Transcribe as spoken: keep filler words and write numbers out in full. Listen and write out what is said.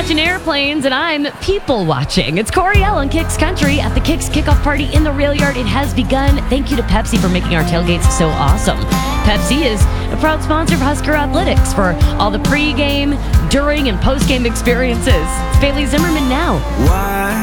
watching airplanes, and I'm people watching. It's Coriel on Kicks Country at the Kicks Kickoff Party in the Rail Yard. It has begun. Thank you to Pepsi for making our tailgates so awesome. Pepsi is a proud sponsor of Husker Athletics for all the pregame, during, and postgame experiences. It's Bailey Zimmerman now. Why?